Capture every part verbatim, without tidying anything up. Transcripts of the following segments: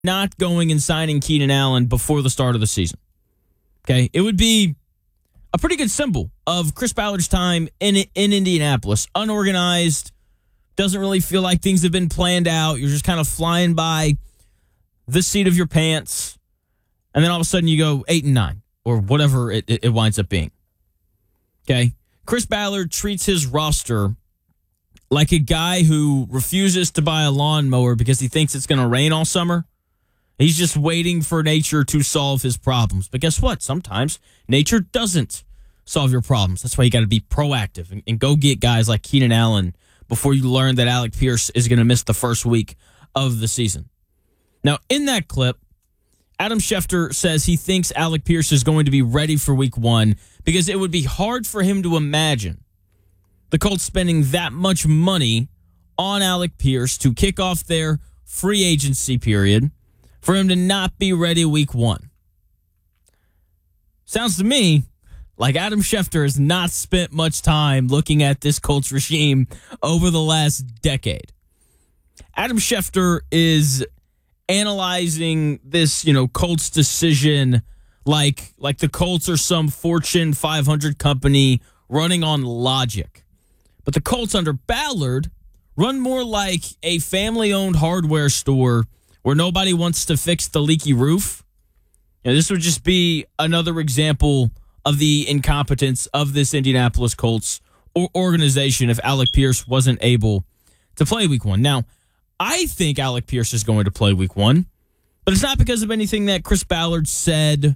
not going and signing Keenan Allen before the start of the season. Okay, it would be a pretty good symbol of Chris Ballard's time in in Indianapolis. Unorganized, doesn't really feel like things have been planned out. You're just kind of flying by the seat of your pants, and then all of a sudden you go eight and nine or whatever it, it winds up being. Okay, Chris Ballard treats his roster like a guy who refuses to buy a lawnmower because he thinks it's going to rain all summer. He's just waiting for nature to solve his problems. But guess what? Sometimes nature doesn't solve your problems. That's why you got to be proactive and, and go get guys like Keenan Allen before you learn that Alec Pierce is going to miss the first week of the season. Now, in that clip, Adam Schefter says he thinks Alec Pierce is going to be ready for week one because it would be hard for him to imagine the Colts spending that much money on Alec Pierce to kick off their free agency period for him to not be ready week one. Sounds to me like Adam Schefter has not spent much time looking at this Colts regime over the last decade. Adam Schefter is analyzing this, you know, Colts decision like, like the Colts are some Fortune five hundred company running on logic. But the Colts under Ballard run more like a family-owned hardware store where nobody wants to fix the leaky roof. You know, this would just be another example of the incompetence of this Indianapolis Colts organization if Alec Pierce wasn't able to play week one. Now, I think Alec Pierce is going to play week one, but it's not because of anything that Chris Ballard said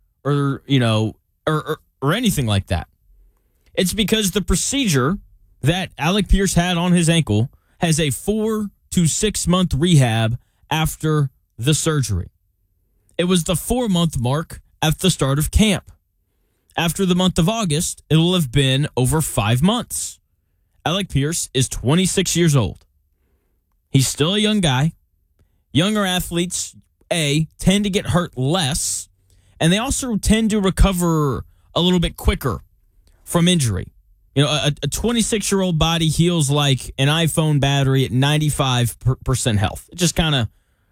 or, you know, or, or, or anything like that. It's because the procedure that Alec Pierce had on his ankle has a four to six month rehab after the surgery. It was the four-month mark at the start of camp. After the month of August, it will have been over five months. Alec Pierce is twenty-six years old. He's still a young guy. Younger athletes, A, tend to get hurt less, and they also tend to recover a little bit quicker from injury. You know, a twenty-six-year-old body heals like an iPhone battery at ninety-five percent health. It just kind of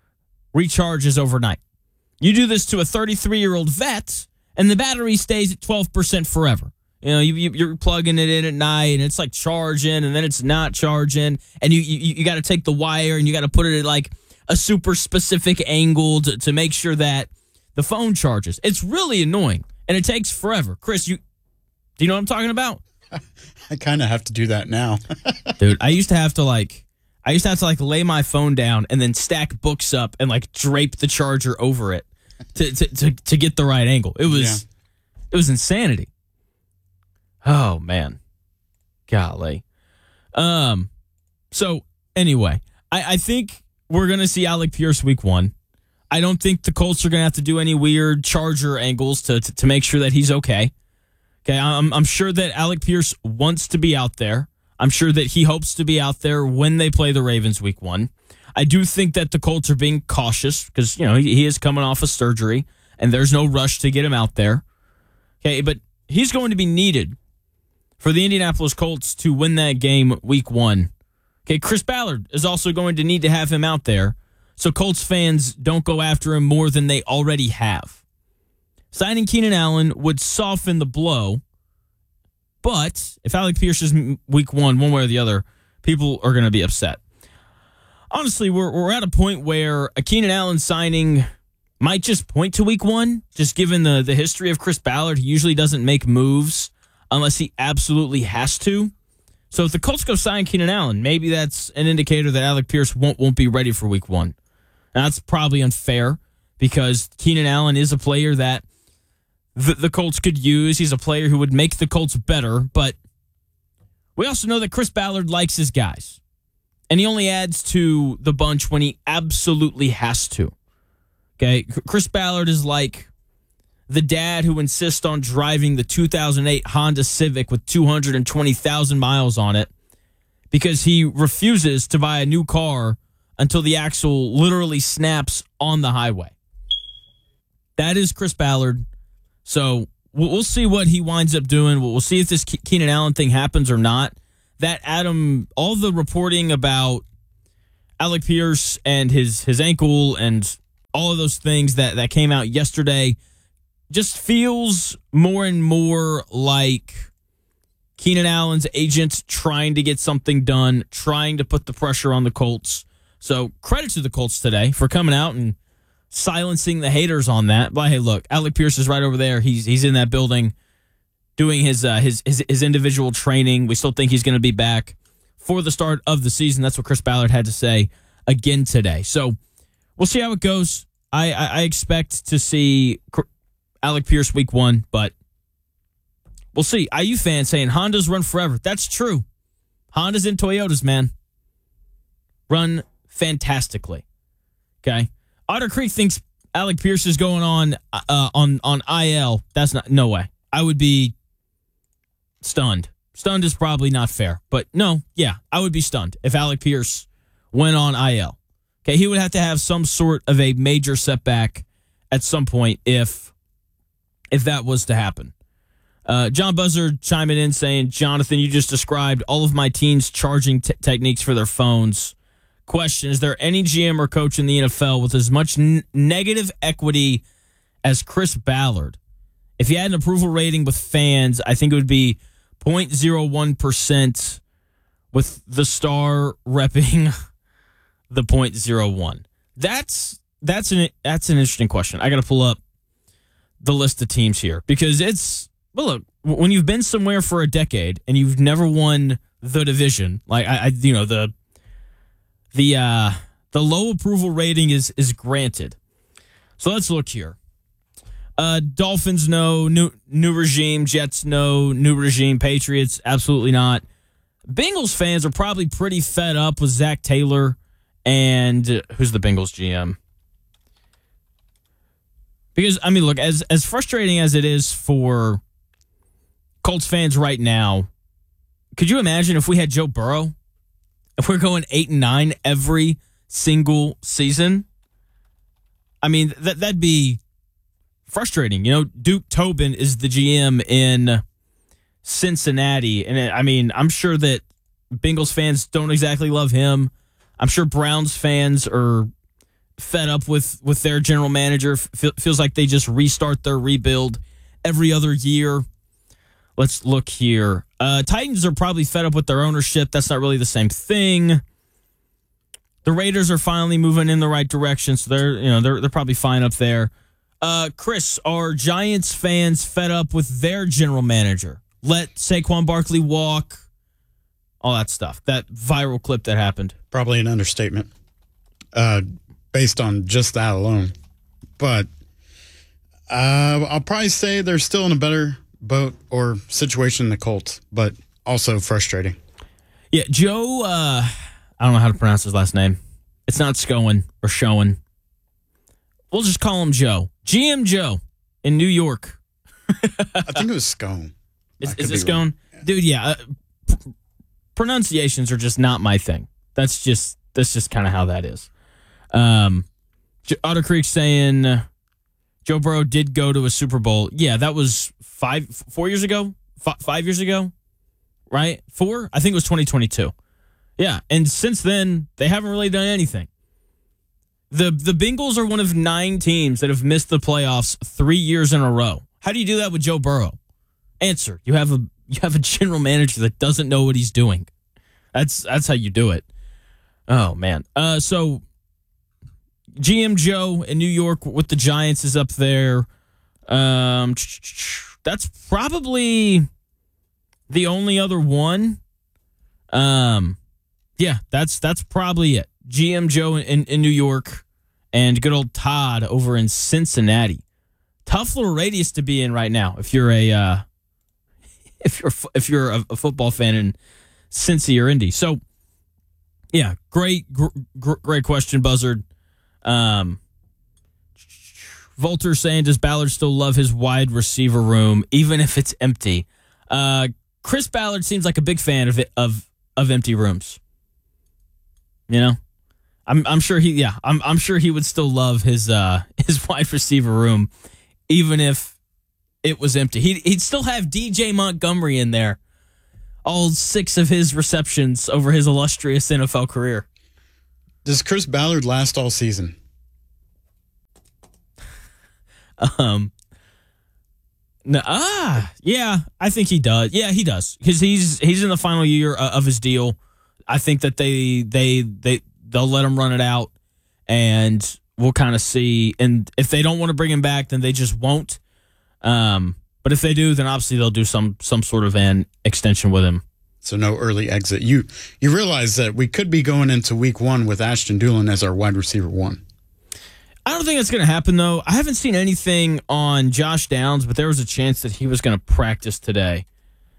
recharges overnight. You do this to a thirty-three-year-old vet, and the battery stays at twelve percent forever. You know, you, you, you're plugging it in at night, and it's like charging, and then it's not charging, and you you, you got to take the wire, and you got to put it at like a super specific angle to, to make sure that the phone charges. It's really annoying, and it takes forever. Chris, you do you know what I'm talking about? I kind of have to do that now. Dude, I used to have to like, I used to have to like lay my phone down and then stack books up and like drape the charger over it to to to, to get the right angle. It was, yeah. It was insanity. Oh man, golly. Um, so anyway, I I think we're gonna see Alec Pierce week one. I don't think the Colts are gonna have to do any weird charger angles to to, to make sure that he's okay. Okay, I'm, I'm sure that Alec Pierce wants to be out there. I'm sure that he hopes to be out there when they play the Ravens week one. I do think that the Colts are being cautious because, you know, he, he is coming off of surgery, and there's no rush to get him out there. Okay, but he's going to be needed for the Indianapolis Colts to win that game week one. Okay, Chris Ballard is also going to need to have him out there so Colts fans don't go after him more than they already have. Signing Keenan Allen would soften the blow, but if Alec Pierce is week one, one way or the other, people are going to be upset. Honestly, we're we're at a point where a Keenan Allen signing might just point to week one, just given the, the history of Chris Ballard. He usually doesn't make moves unless he absolutely has to. So if the Colts go sign Keenan Allen, maybe that's an indicator that Alec Pierce won't won't be ready for week one. Now, that's probably unfair because Keenan Allen is a player that The, the Colts could use. He's a player who would make the Colts better, but we also know that Chris Ballard likes his guys, and he only adds to the bunch when he absolutely has to. Okay, Chris Ballard is like the dad who insists on driving the two thousand eight Honda Civic with two hundred twenty thousand miles on it because he refuses to buy a new car until the axle literally snaps on the highway. That is Chris Ballard. So we'll see what he winds up doing. We'll see if this Keenan Allen thing happens or not. That Adam, all the reporting about Alec Pierce and his, his ankle and all of those things that, that came out yesterday just feels more and more like Keenan Allen's agent trying to get something done, trying to put the pressure on the Colts. So credit to the Colts today for coming out and silencing the haters on that. But hey, look, Alec Pierce is right over there. He's he's in that building doing his uh, his, his his individual training. We still think he's going to be back for the start of the season. That's what Chris Ballard had to say again today. So we'll see how it goes. I I, I expect to see Alec Pierce week one, but we'll see. I U fans saying Hondas run forever. That's true. Hondas and Toyotas, man, run fantastically. Okay. Otter Creek thinks Alec Pierce is going on uh, on on I L. That's not no way. I would be stunned. Stunned is probably not fair, but no, yeah, I would be stunned if Alec Pierce went on I L. Okay, he would have to have some sort of a major setback at some point if if that was to happen. Uh, John Buzzard chiming in saying, Jonathan, you just described all of my teams' charging t- techniques for their phones. Question, is there any G M or coach in the N F L with as much n- negative equity as Chris Ballard? If he had an approval rating with fans, I think it would be zero point zero one percent with the star repping the zero point zero one. That's that's an that's an interesting question. I got to pull up the list of teams here because it's well, look, when you've been somewhere for a decade and you've never won the division, like I, I you know the the uh, the low approval rating is is granted. So let's look here. Uh, Dolphins, no. New new regime. Jets, no. New regime. Patriots, absolutely not. Bengals fans are probably pretty fed up with Zach Taylor and uh, who's the Bengals G M? Because, I mean, look, as as frustrating as it is for Colts fans right now, could you imagine if we had Joe Burrow? If we're going eight and nine every single season? I mean, that that'd be frustrating. You know, Duke Tobin is the G M in Cincinnati. And, I mean, I'm sure that Bengals fans don't exactly love him. I'm sure Browns fans are fed up with, with their general manager. F- feels like they just restart their rebuild every other year. Let's look here. Uh, Titans are probably fed up with their ownership. That's not really the same thing. The Raiders are finally moving in the right direction, so they're you know they're they're probably fine up there. Uh, Chris, are Giants fans fed up with their general manager? Let Saquon Barkley walk, all that stuff. That viral clip that happened. Probably an understatement, uh, based on just that alone. But uh, I'll probably say they're still in a better boat or situation than the Colts, but also frustrating. Yeah, Joe, uh, I don't know how to pronounce his last name. It's not Scowen or Showen. We'll just call him Joe. G M Joe in New York. I think it was Scone. Is, is it Scone? Yeah. Dude, yeah. Uh, pr- pronunciations are just not my thing. That's just that's just kind of how that is. Um, Otter Creek saying uh, Joe Burrow did go to a Super Bowl. Yeah, that was five, four years ago? F- five years ago? Right? Four? I think it was twenty twenty-two. Yeah, and since then, they haven't really done anything. The the Bengals are one of nine teams that have missed the playoffs three years in a row. How do you do that with Joe Burrow? Answer: You have a you have a general manager that doesn't know what he's doing. That's that's how you do it. Oh man. Uh, so G M Joe in New York with the Giants is up there. Um, that's probably the only other one. Um, yeah, that's that's probably it. G M Joe in, in New York and good old Todd over in Cincinnati. Tough little radius to be in right now if you're a uh, if you're if you're a, a football fan in Cincy or Indy. So yeah, great gr- gr- great question, Buzzard. Um, Volter saying, does Ballard still love his wide receiver room even if it's empty? Uh, Chris Ballard seems like a big fan of it, of of empty rooms. You know, I'm I'm sure he yeah I'm I'm sure he would still love his uh his wide receiver room, even if it was empty. He he'd still have D J Montgomery in there, all six of his receptions over his illustrious N F L career. Does Chris Ballard last all season? Um, no, ah, yeah, I think he does. Yeah, he does because he's he's in the final year of his deal. I think that they they they they'll let him run it out, and we'll kind of see. And if they don't want to bring him back, then they just won't. Um, but if they do, then obviously they'll do some some sort of an extension with him. So no early exit. You you realize that we could be going into week one with Ashton Dulin as our wide receiver one. I don't think that's going to happen, though. I haven't seen anything on Josh Downs, but there was a chance that he was going to practice today.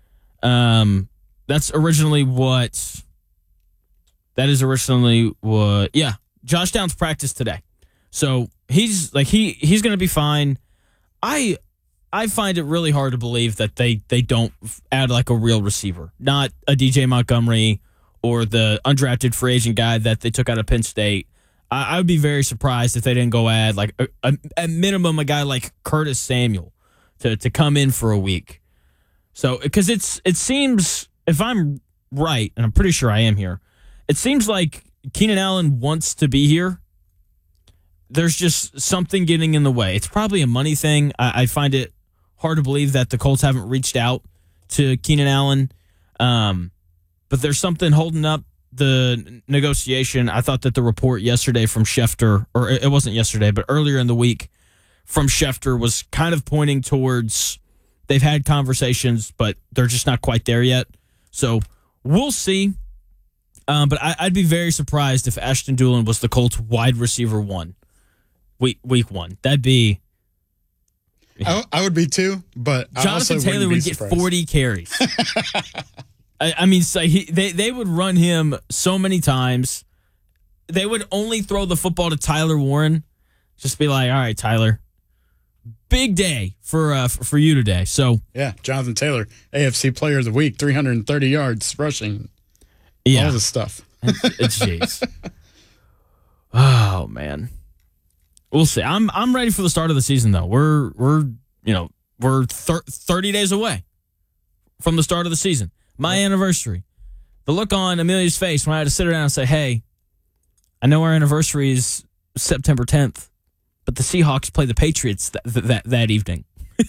Um, that's originally what. That is originally what. Yeah, Josh Downs practiced today, so he's like he he's going to be fine. I. I find it really hard to believe that they, they don't add like a real receiver, not a D J Montgomery or the undrafted free agent guy that they took out of Penn State. I, I would be very surprised if they didn't go add like a, a, at minimum a guy like Curtis Samuel to, to come in for a week. So because it's it seems, if I'm right, and I'm pretty sure I am here, it seems like Keenan Allen wants to be here. There's just something getting in the way. It's probably a money thing. I, I find it hard to believe that the Colts haven't reached out to Keenan Allen. Um, but there's something holding up the negotiation. I thought that the report yesterday from Schefter, or it wasn't yesterday, but earlier in the week from Schefter was kind of pointing towards they've had conversations, but they're just not quite there yet. So we'll see. Um, but I, I'd be very surprised if Ashton Dulin was the Colts wide receiver one. Week week one. That'd be. I, I would be too, but Jonathan Taylor would get forty carries. I, I mean, so he, they they would run him so many times. They would only throw the football to Tyler Warren. Just be like, all right, Tyler, big day for uh, for, for you today. So yeah, Jonathan Taylor, A F C Player of the Week, three hundred thirty yards rushing. Yeah, all this stuff. Jeez. Oh man. We'll see. I'm I'm ready for the start of the season though. We're we're you know we're thir- thirty days away from the start of the season. My anniversary. The look on Amelia's face when I had to sit her down and say, "Hey, I know our anniversary is September tenth, but the Seahawks play the Patriots th- th- that that evening."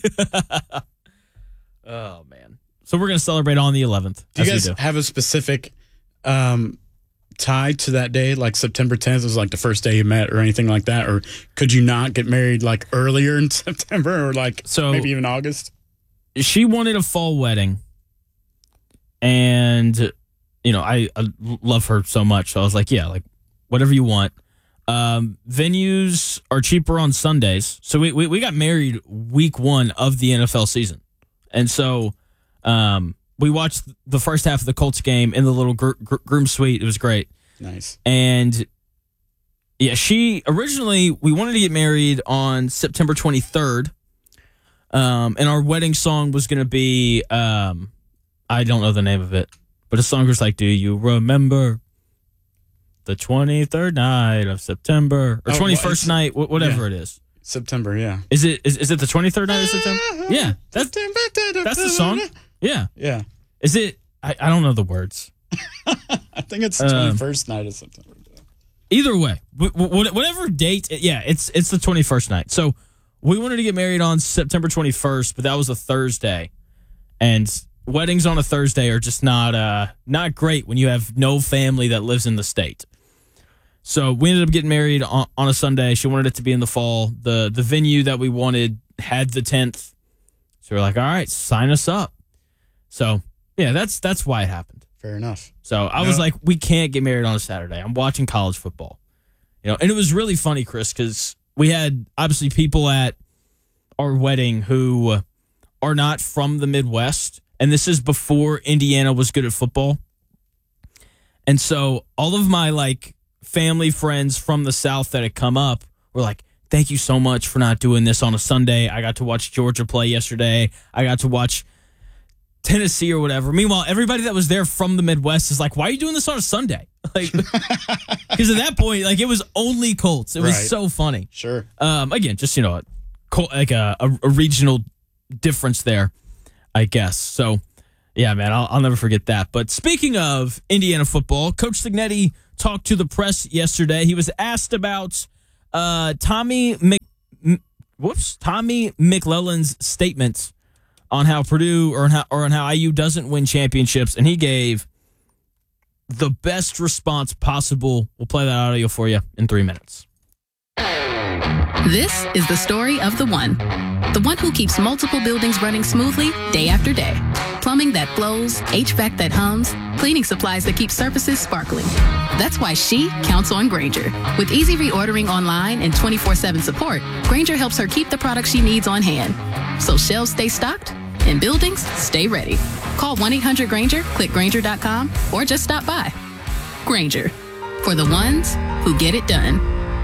Oh man! So we're gonna celebrate on the eleventh. Do you guys do. have a specific um, tie to that day, like September tenth was like the first day you met or anything like that? Or could you not get married like earlier in September or like so maybe even August? She wanted a fall wedding. And, you know, I, I love her so much. So I was like, yeah, like whatever you want. Um, venues are cheaper on Sundays. So we, we, we got married week one of the N F L season. And so um, we watched the first half of the Colts game in the little gr- gr- groom suite. It was great. Nice. And yeah, she originally, we wanted to get married on September twenty-third. Um, and our wedding song was going to be, um, I don't know the name of it, but the song was like, "Do you remember the twenty-third night of September or twenty-first oh, well, night, whatever yeah. it is." September, yeah. Is it is, is it the twenty-third night of September? Yeah, that's that's the song. Yeah, yeah. Is it? I, I don't know the words. I think it's the twenty-first um, night of September. Either way, whatever date, yeah, it's it's the twenty-first night. So we wanted to get married on September twenty-first, but that was a Thursday, and weddings on a Thursday are just not uh not great when you have no family that lives in the state. So we ended up getting married on, on a Sunday. She wanted it to be in the fall. The the venue that we wanted had the tenth. So we're like, all right, sign us up. So yeah, that's that's why it happened. Fair enough. So I no. was like, we can't get married on a Saturday. I'm watching college football. You know, and it was really funny, Chris, because we had obviously people at our wedding who are not from the Midwest. And this is before Indiana was good at football. And so all of my like family friends from the South that had come up were like, thank you so much for not doing this on a Sunday. I got to watch Georgia play yesterday. I got to watch Tennessee or whatever. Meanwhile, everybody that was there from the Midwest is like, why are you doing this on a Sunday? Like, because at that point, like it was only Colts. It was right. so funny. Sure. Um, again, just, you know, like a, a, a regional difference there, I guess. So, yeah, man, I'll, I'll never forget that. But speaking of Indiana football, Coach Cignetti talked to the press yesterday. He was asked about uh, Tommy Mc, whoops, Tommy McClelland's statements on how Purdue or on how, or on how I U doesn't win championships, and he gave the best response possible. We'll play that audio for you in three minutes. This is the story of the one. The one who keeps multiple buildings running smoothly day after day. Plumbing that flows, H V A C that hums, cleaning supplies that keep surfaces sparkling. That's why she counts on Grainger. With easy reordering online and twenty-four seven support, Grainger helps her keep the products she needs on hand. So shelves stay stocked and buildings stay ready. Call one eight hundred Grainger, click Grainger dot com, or just stop by. Grainger, for the ones who get it done.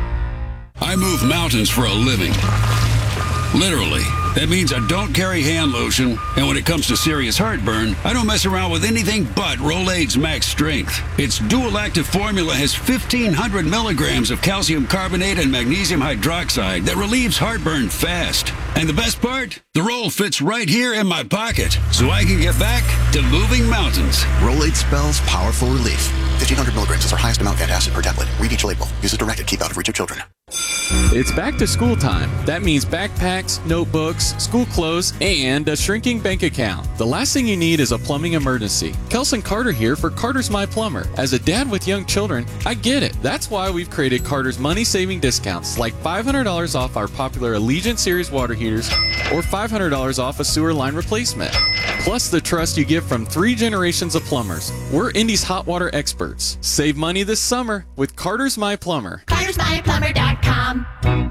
I move mountains for a living. Literally. That means I don't carry hand lotion, and when it comes to serious heartburn, I don't mess around with anything but Rolaids Max Strength. Its dual-active formula has fifteen hundred milligrams of calcium carbonate and magnesium hydroxide that relieves heartburn fast. And the best part? The roll fits right here in my pocket, so I can get back to moving mountains. Rolaids spells powerful relief. fifteen hundred milligrams is our highest amount of acid per tablet. Read each label. Use as directed. Keep out of reach of children. It's back to school time. That means backpacks, notebooks, school clothes, and a shrinking bank account. The last thing you need is a plumbing emergency. Kelson Carter here for Carter's My Plumber. As a dad with young children, I get it. That's why we've created Carter's money-saving discounts, like five hundred dollars off our popular Allegiant Series water heaters or five hundred dollars off a sewer line replacement. Plus the trust you get from three generations of plumbers. We're Indy's hot water experts. Save money this summer with Carter's My Plumber. Carters My Plumber dot com.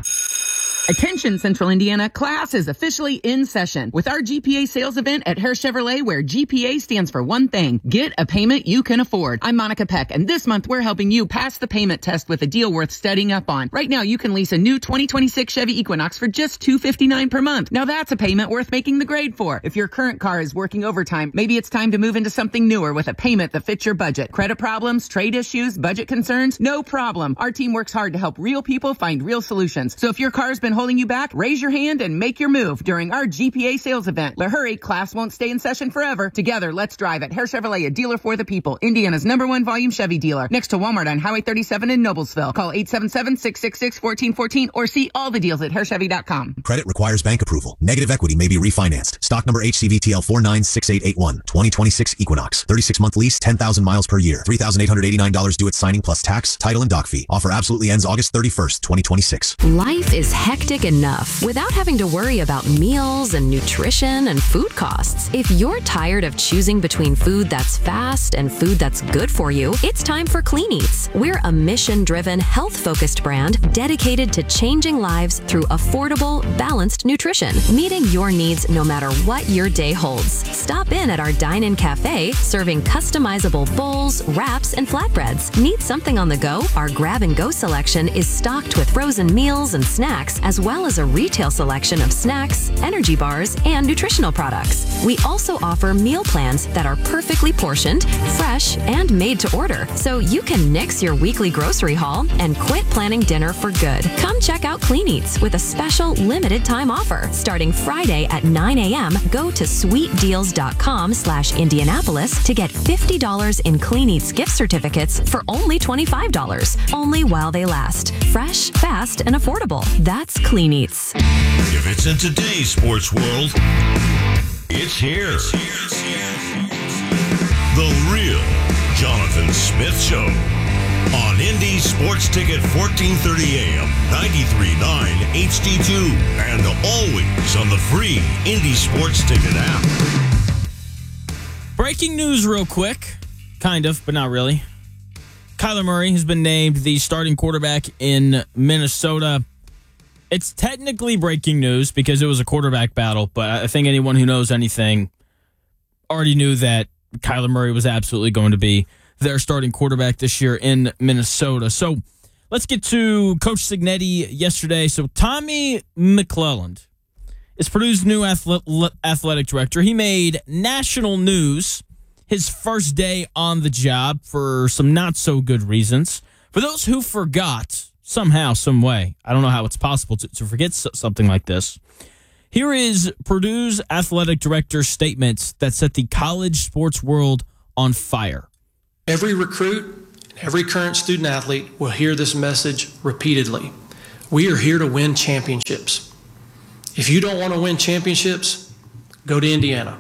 Attention Central Indiana, class is officially in session with our G P A sales event at Hare Chevrolet, where G P A stands for one thing: get a payment you can afford. I'm Monica Peck, and this month we're helping you pass the payment test with a deal worth studying up on. Right now you can lease a new twenty twenty-six Chevy Equinox for just two hundred fifty-nine dollars per month. Now that's a payment worth making the grade for. If your current car is working overtime, maybe it's time to move into something newer with a payment that fits your budget. Credit problems, trade issues, budget concerns? No problem. Our team works hard to help real people find real solutions. So if your car's been holding you back, raise your hand and make your move during our G P A sales event. But hurry, class won't stay in session forever. Together, let's drive at Hare Chevrolet, a dealer for the people. Indiana's number one volume Chevy dealer. Next to Walmart on Highway thirty-seven in Noblesville. Call eight seven seven, six six six, one four one four or see all the deals at Hare Chevy dot com. Credit requires bank approval. Negative equity may be refinanced. Stock number H C V T L four nine six eight eight one. twenty twenty-six Equinox. thirty-six month lease, ten thousand miles per year. three thousand eight hundred eighty-nine dollars due at signing plus tax, title, and dock fee. Offer absolutely ends August thirty-first, twenty twenty-six. Life is hectic enough without having to worry about meals and nutrition and food costs. If you're tired of choosing between food that's fast and food that's good for you, it's time for Clean Eats. We're a mission-driven, health-focused brand dedicated to changing lives through affordable, balanced nutrition, meeting your needs no matter what your day holds. Stop in at our dine-in cafe, serving customizable bowls, wraps, and flatbreads. Need something on the go? Our grab-and-go selection is stocked with frozen meals and snacks, as well as a retail selection of snacks, energy bars, and nutritional products. We also offer meal plans that are perfectly portioned, fresh, and made to order, so you can nix your weekly grocery haul and quit planning dinner for good. Come check out Clean Eats with a special limited time offer. Starting Friday at nine a.m., go to sweet deals dot com slash Indianapolis to get fifty dollars in Clean Eats gift certificates for only twenty-five dollars. Only while they last. Fresh, fast, and affordable. That's Clean Eats. If it's in today's sports world, it's here. The real Jonathan Smith Show on Indy Sports Ticket fourteen thirty A M, ninety-three point nine H D two, and always on the free Indy Sports Ticket app. Breaking news real quick. Kind of, but not really. Kyler Murray has been named the starting quarterback in Minnesota. It's technically breaking news because it was a quarterback battle, but I think anyone who knows anything already knew that Kyler Murray was absolutely going to be their starting quarterback this year in Minnesota. So let's get to Coach Cignetti yesterday. So Tommy McClelland is Purdue's new athletic director. He made national news his first day on the job for some not so good reasons. For those who forgot, somehow, some way, I don't know how it's possible to, to forget something like this. Here is Purdue's athletic director's statements that set the college sports world on fire. Every recruit, every current student athlete will hear this message repeatedly. We are here to win championships. If you don't want to win championships, go to Indiana.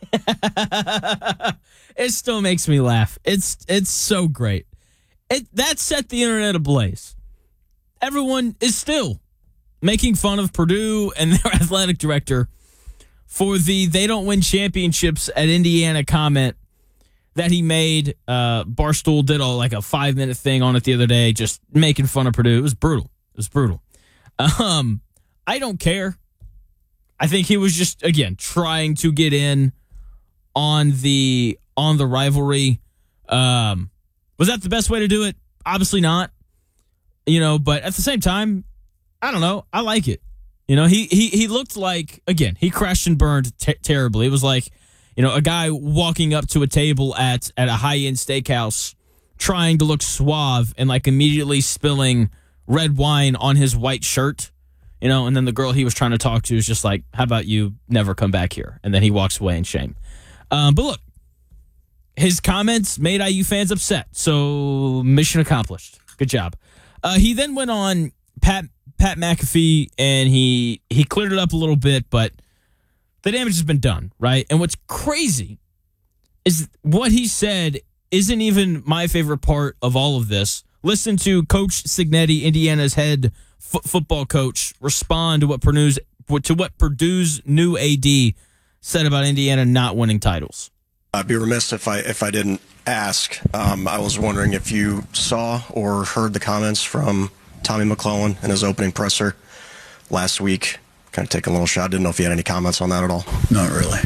It still makes me laugh. It's it's so great. It that set the internet ablaze. Everyone is still making fun of Purdue and their athletic director for the "they don't win championships at Indiana" comment that he made. Uh, Barstool did a, like a five minute thing on it the other day, just making fun of Purdue. It was brutal. It was brutal. Um, I don't care. I think he was just, again, trying to get in on the on the rivalry. Um, was that the best way to do it? Obviously not. You know, but at the same time, I don't know. I like it. You know, he he he looked like, again, he crashed and burned t- terribly. It was like, you know, a guy walking up to a table at at a high-end steakhouse trying to look suave and like immediately spilling red wine on his white shirt. You know, and then the girl he was trying to talk to is just like, how about you never come back here? And then he walks away in shame. Um, but look, his comments made I U fans upset. So mission accomplished. Good job. Uh, he then went on Pat Pat McAfee, and he he cleared it up a little bit, but the damage has been done, right? And what's crazy is what he said isn't even my favorite part of all of this. Listen to Coach Cignetti, Indiana's head f- football coach, respond to what Purdue's to what Purdue's new A D said about Indiana not winning titles. I'd be remiss if I if I didn't ask. Um, I was wondering if you saw or heard the comments from Tommy McClellan in his opening presser last week. Kind of take a little shot. Didn't know if you had any comments on that at all. Not really.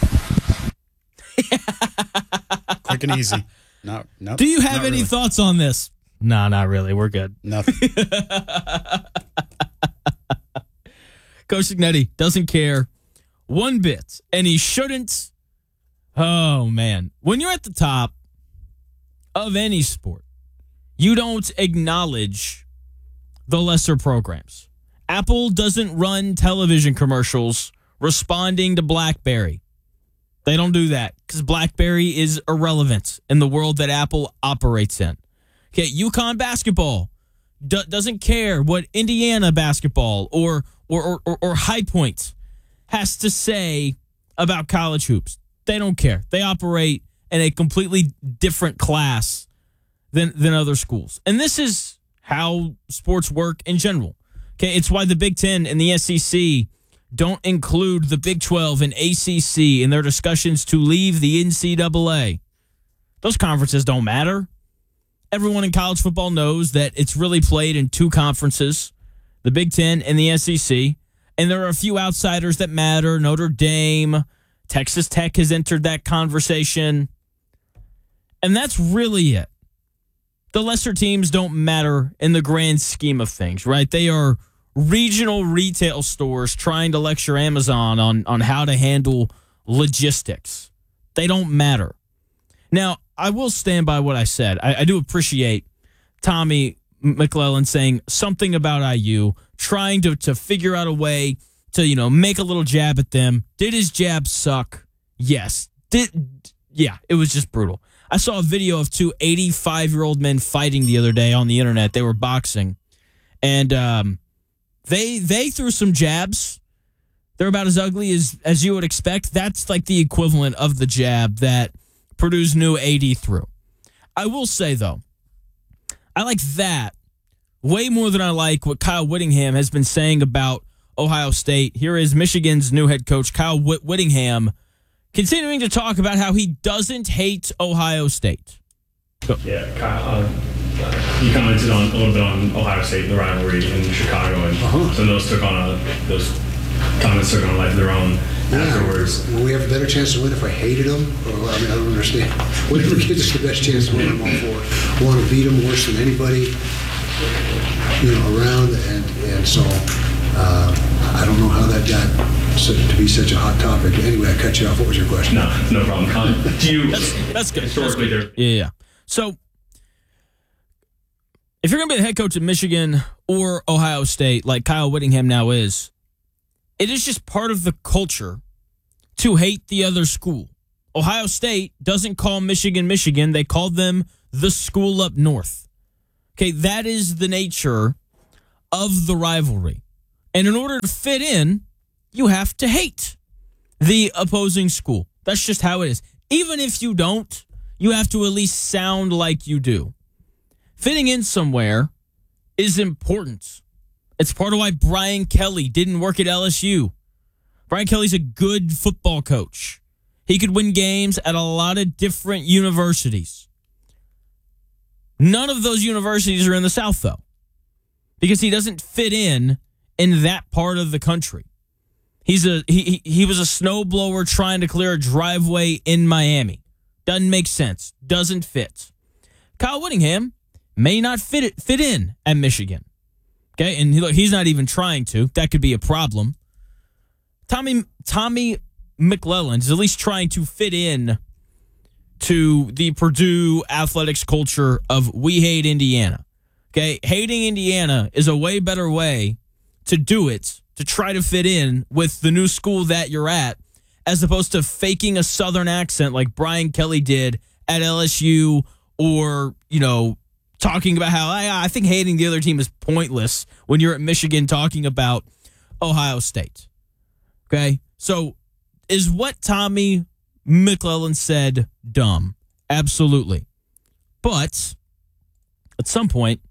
Quick and easy. No, no. Do you have not any really. thoughts on this? No, not really. We're good. Nothing. Coach Cignetti doesn't care one bit, and he shouldn't. Oh, man. When you're at the top of any sport, you don't acknowledge the lesser programs. Apple doesn't run television commercials responding to BlackBerry. They don't do that because BlackBerry is irrelevant in the world that Apple operates in. Okay, UConn basketball do- doesn't care what Indiana basketball or or, or, or or High Point has to say about college hoops. They don't care. They operate in a completely different class than than other schools. And this is how sports work in general. Okay, it's why the Big Ten and the S E C don't include the Big twelve and A C C in their discussions to leave the N C double A. Those conferences don't matter. Everyone in college football knows that it's really played in two conferences, the Big Ten and the S E C, and there are a few outsiders that matter. Notre Dame, Texas Tech has entered that conversation, and that's really it. The lesser teams don't matter in the grand scheme of things, right? They are regional retail stores trying to lecture Amazon on, on how to handle logistics. They don't matter. Now, I will stand by what I said. I, I do appreciate Tommy McClellan saying something about I U, trying to, to figure out a way to, you know, make a little jab at them. Did his jab suck? Yes. Did yeah, it was just brutal. I saw a video of two eighty-five-year-old men fighting the other day on the internet. They were boxing. And um, they they threw some jabs. They're about as ugly as, as you would expect. That's like the equivalent of the jab that Purdue's new A D threw. I will say, though, I like that way more than I like what Kyle Whittingham has been saying about Ohio State. Here is Michigan's new head coach, Kyle Whit- Whittingham, continuing to talk about how he doesn't hate Ohio State. Go. Yeah, Kyle, uh, you commented on a little bit on Ohio State and the rivalry in Chicago, and uh-huh. so those took on a, those comments took on a life of their own yeah. afterwards. Will we have a better chance to win if I hated them? Or, I mean, I don't understand. Whatever gives us the best chance to win, I'm all for. I want to beat them worse than anybody, you know, around, and and so uh, I don't know how that got so, to be such a hot topic. Anyway, I cut you off. What was your question? No, no problem. Um, do you? That's, that's good. Historically, that's good. Yeah, yeah. So, if you're going to be the head coach of Michigan or Ohio State, like Kyle Whittingham now is, it is just part of the culture to hate the other school. Ohio State doesn't call Michigan Michigan. They call them the school up north. Okay, that is the nature of the rivalry. And in order to fit in, you have to hate the opposing school. That's just how it is. Even if you don't, you have to at least sound like you do. Fitting in somewhere is important. It's part of why Brian Kelly didn't work at L S U. Brian Kelly's a good football coach. He could win games at a lot of different universities. None of those universities are in the South, though, because he doesn't fit in in that part of the country. He's a he he was a snowblower trying to clear a driveway in Miami. Doesn't make sense. Doesn't fit. Kyle Whittingham may not fit it, fit in at Michigan. Okay, and he, look, he's not even trying to. That could be a problem. Tommy Tommy McClelland is at least trying to fit in to the Purdue athletics culture of we hate Indiana. Okay, hating Indiana is a way better way to do it, to try to fit in with the new school that you're at, as opposed to faking a Southern accent like Brian Kelly did at L S U, or, you know, talking about how I, I think hating the other team is pointless when you're at Michigan talking about Ohio State. Okay, so is what Tommy McClelland said dumb? Absolutely. But at some point,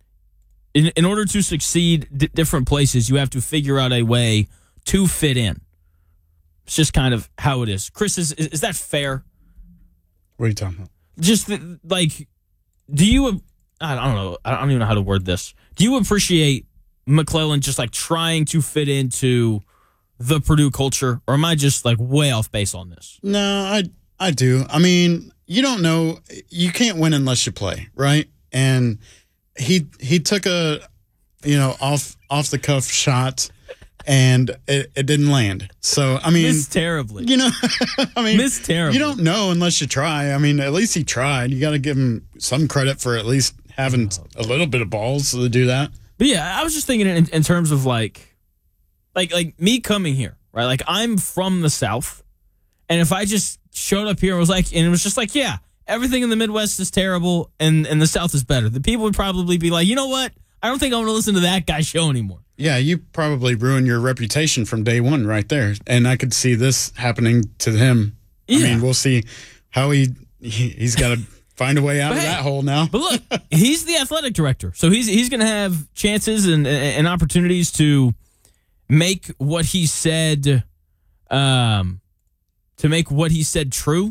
in, in order to succeed d- different places, you have to figure out a way to fit in. It's just kind of how it is. Chris, is is, is that fair? What are you talking about? Just like, do you, I don't know, I don't even know how to word this. Do you appreciate McClelland just like trying to fit into the Purdue culture, or am I just like way off base on this? No, I I do. I mean, you don't know. You can't win unless you play, right? And he he took a, you know, off off the cuff shot, and it, it didn't land. So I mean, missed terribly. You know, I mean, missed terribly. You don't know unless you try. I mean, at least he tried. You got to give him some credit for at least having a little bit of balls to do that. But yeah, I was just thinking in, in terms of like. Like like me coming here, right? Like I'm from the South, and if I just showed up here and was like, and it was just like, yeah, everything in the Midwest is terrible, and, and the South is better, the people would probably be like, you know what? I don't think I want to listen to that guy's show anymore. Yeah, you probably ruined your reputation from day one right there, and I could see this happening to him. Yeah. I mean, we'll see how he, he he's got to find a way out but of hey, that hole now. But look, he's the athletic director, so he's he's going to have chances and and opportunities to make what he said, um, to make what he said true,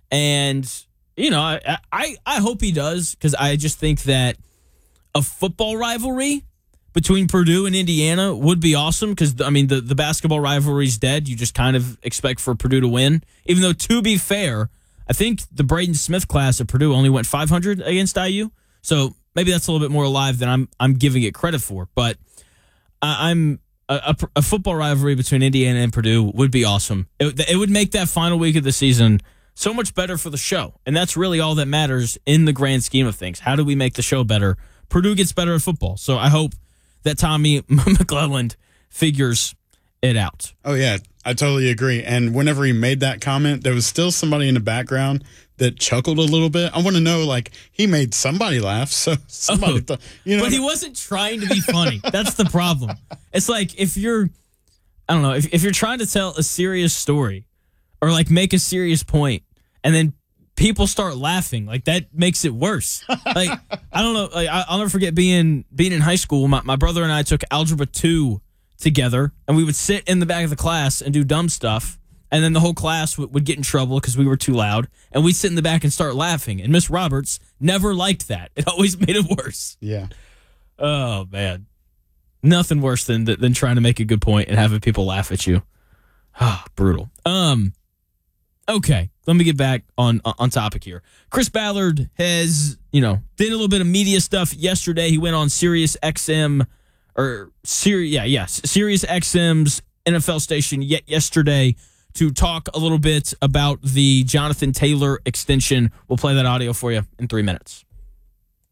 and you know, I I, I hope he does, because I just think that a football rivalry between Purdue and Indiana would be awesome. Because I mean, the the basketball rivalry's dead. You just kind of expect for Purdue to win, even though, to be fair, I think the Braden Smith class at Purdue only went five hundred against I U, so maybe that's a little bit more alive than I'm I'm giving it credit for. But I, I'm. A, a, a football rivalry between Indiana and Purdue would be awesome. It, it would make that final week of the season so much better for the show. And that's really all that matters in the grand scheme of things. How do we make the show better? Purdue gets better at football. So I hope that Tommy McClelland figures it out. Oh, yeah, I totally agree. And whenever he made that comment, there was still somebody in the background that chuckled a little bit. I want to know, like, he made somebody laugh. So somebody, oh, thought, you know, but he wasn't trying to be funny. That's the problem. It's like if you're, I don't know, if if you're trying to tell a serious story or like make a serious point, and then people start laughing, like that makes it worse. Like I don't know, like I'll never forget being being in high school. My my brother and I took Algebra two together, and we would sit in the back of the class and do dumb stuff. And then the whole class w- would get in trouble because we were too loud. And we'd sit in the back and start laughing. And Miss Roberts never liked that. It always made it worse. Yeah. Oh, man. Nothing worse than than trying to make a good point and having people laugh at you. Ah, brutal. Um. Okay, let me get back on on topic here. Chris Ballard has, you know, did a little bit of media stuff yesterday. He went on Sirius X M, or Sirius, yeah, yes, Sirius X M's N F L station yet yesterday to talk a little bit about the Jonathan Taylor extension. We'll play that audio for you in three minutes.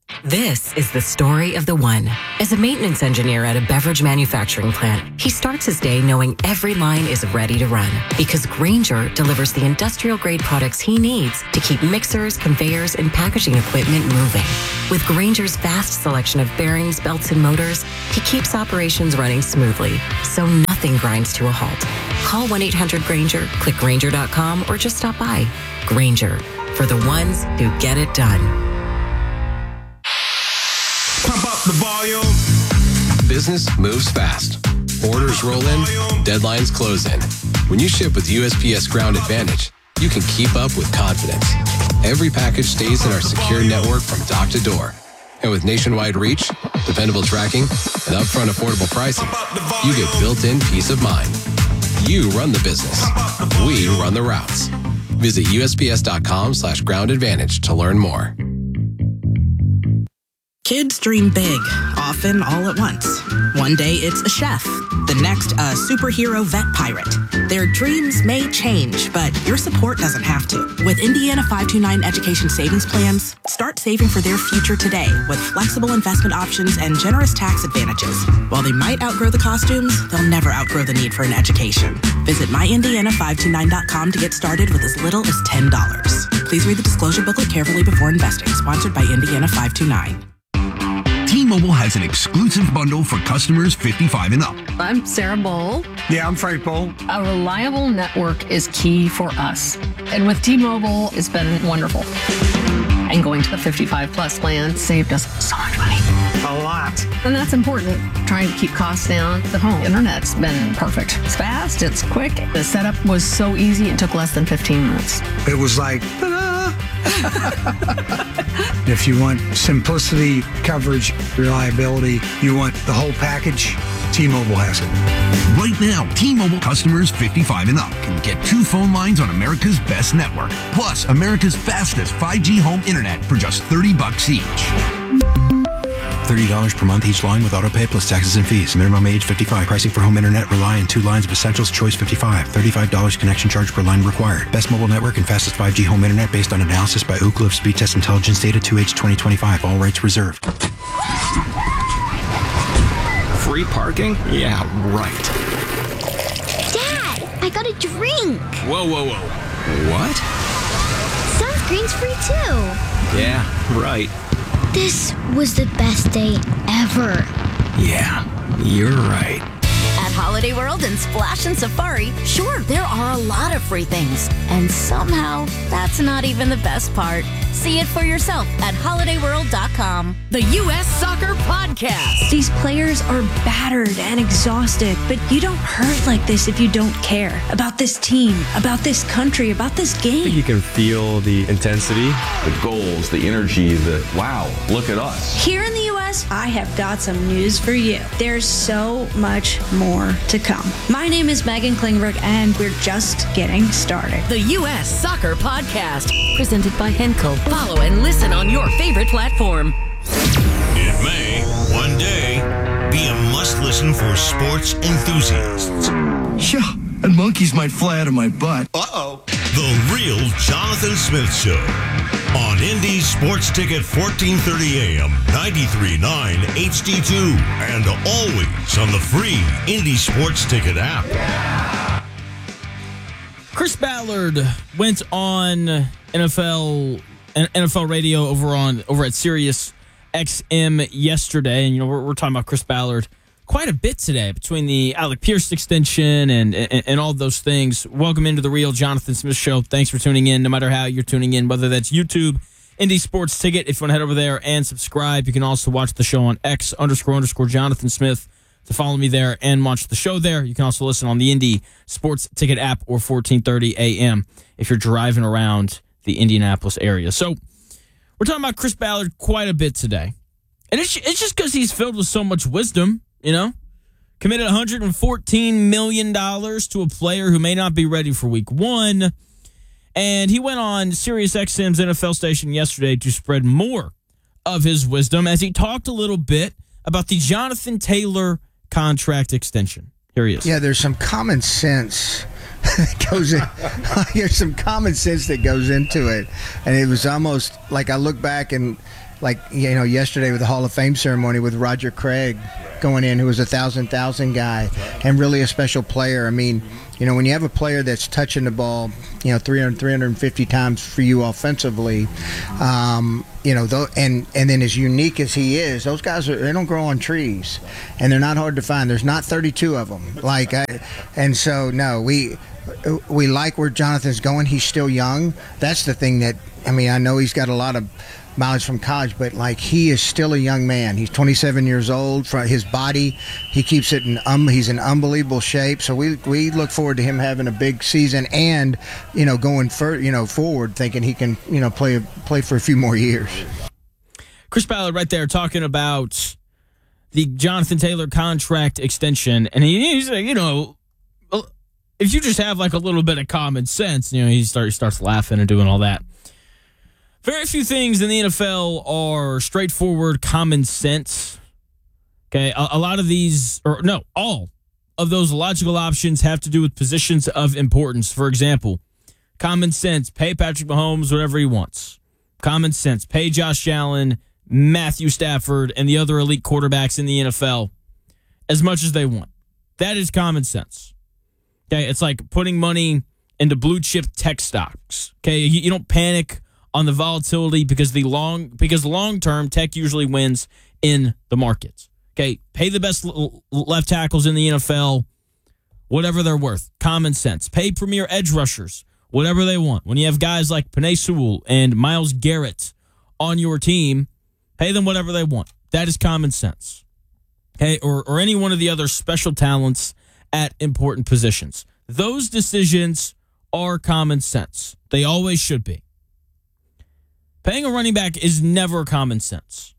This is the story of the one. As a maintenance engineer at a beverage manufacturing plant, he starts his day knowing every line is ready to run because Grainger delivers the industrial-grade products he needs to keep mixers, conveyors, and packaging equipment moving. With Grainger's vast selection of bearings, belts, and motors, he keeps operations running smoothly, so nothing grinds to a halt. Call one eight hundred Grainger, click Grainger dot com, or just stop by. Grainger, for the ones who get it done. Pump up the volume. Business moves fast. Orders roll in, deadlines close in. When you ship with U S P S Ground Advantage, you can keep up with confidence. Every package stays in our secure network from dock to door. And with nationwide reach, dependable tracking, and upfront affordable pricing, you get built-in peace of mind. You run the business. We run the routes. Visit U S P S dot com slash ground advantage to learn more. Kids dream big, often all at once. One day it's a chef, the next a superhero vet pirate. Their dreams may change, but your support doesn't have to. With Indiana five two nine Education Savings Plans, start saving for their future today with flexible investment options and generous tax advantages. While they might outgrow the costumes, they'll never outgrow the need for an education. Visit my indiana five two nine dot com to get started with as little as ten dollars. Please read the disclosure booklet carefully before investing. Sponsored by Indiana five two nine. T-Mobile has an exclusive bundle for customers fifty-five and up. I'm Sarah Bowl. Yeah, I'm Frank Bowl. A reliable network is key for us. And with T-Mobile, it's been wonderful. And going to the fifty-five plus plan saved us so much money. A lot. And that's important. Trying to keep costs down. The home internet's been perfect. It's fast, it's quick. The setup was so easy, it took less than fifteen minutes. It was like, ta-da! If you want simplicity, coverage, reliability, you want the whole package, T-Mobile has it. Right now, T-Mobile customers fifty-five and up can get two phone lines on America's best network, plus America's fastest five G home internet for just thirty bucks each. thirty dollars per month each line with autopay plus taxes and fees. Minimum age fifty-five. Pricing for home internet rely on two lines of Essentials Choice fifty-five. thirty-five dollars connection charge per line required. Best mobile network and fastest five G home internet based on analysis by Ookla of Speed Test Intelligence Data two H twenty twenty-five. All rights reserved. Free parking? Yeah, right. Dad, I got a drink. Whoa, whoa, whoa. What? Sunscreen's free too. Yeah, right. This was the best day ever. Yeah, you're right. At Holiday World and Splash and Safari, sure, there are a lot of free things. And somehow, that's not even the best part. See it for yourself at holiday world dot com. The U S Soccer Podcast. These players are battered and exhausted, but you don't hurt like this if you don't care about this team, about this country, about this game. I think you can feel the intensity, the goals, the energy, the wow, look at us. Here in the U S, I have got some news for you. There's so much more to come. My name is Megan Klingberg, and we're just getting started. The U S Soccer Podcast. Presented by Henkel. Follow and listen on your favorite platform. It may, one day, be a must-listen for sports enthusiasts. Yeah, and monkeys might fly out of my butt. Uh-oh. The Real Jonathan Smith Show on Indy Sports Ticket fourteen thirty A M, ninety-three point nine H D two, and always on the free Indy Sports Ticket app. Chris Ballard went on N F L N F L radio over on over at Sirius X M yesterday, and you know we're, we're talking about Chris Ballard quite a bit today between the Alec Pierce extension and, and and all those things. Welcome into the Real Jonathan Smith Show. Thanks for tuning in, no matter how you're tuning in, whether that's YouTube, Indy Sports Ticket. If you want to head over there and subscribe, you can also watch the show on X underscore underscore Jonathan Smith to follow me there and watch the show there. You can also listen on the Indy Sports Ticket app or fourteen thirty A M if you're driving around the Indianapolis area. So we're talking about Chris Ballard quite a bit today. And it's, it's just because he's filled with so much wisdom, you know? Committed one hundred fourteen million dollars to a player who may not be ready for week one. And he went on Sirius X M's N F L station yesterday to spread more of his wisdom as he talked a little bit about the Jonathan Taylor contract extension. Here he is. Yeah, there's some common sense that goes in. There's some common sense that goes into it, and it was almost like I look back and like, you know, yesterday with the Hall of Fame ceremony with Roger Craig going in, who was a thousand thousand guy and really a special player. I mean, you know, when you have a player that's touching the ball, you know, three hundred, three hundred fifty times for you offensively, um, you know, th- and and then as unique as he is, those guys are, they don't grow on trees, and they're not hard to find. There's not thirty-two of them. Like, I, and so no, we we like where Jonathan's going. He's still young. That's the thing that, I mean, I know he's got a lot of mileage from college, but like, he is still a young man. He's twenty-seven years old. For his body, he keeps it in um he's in unbelievable shape. So we we look forward to him having a big season, and you know, going for you know forward, thinking he can you know play play for a few more years. Chris Ballard right there talking about the Jonathan Taylor contract extension, and he, he's like, you know, if you just have like a little bit of common sense, you know, he starts he starts laughing and doing all that. Very few things in the N F L are straightforward common sense. Okay, a, a lot of these, or no, all of those logical options have to do with positions of importance. For example, common sense, pay Patrick Mahomes whatever he wants. Common sense, pay Josh Allen, Matthew Stafford, and the other elite quarterbacks in the N F L as much as they want. That is common sense. Okay, it's like putting money into blue chip tech stocks. Okay, you, you don't panic on the volatility because the long because long term tech usually wins in the markets. Okay, pay the best l- left tackles in the N F L, whatever they're worth. Common sense. Pay premier edge rushers, whatever they want. When you have guys like Penei Sewell and Myles Garrett on your team, pay them whatever they want. That is common sense. Okay, or or any one of the other special talents at important positions. Those decisions are common sense. They always should be. Paying a running back is never common sense.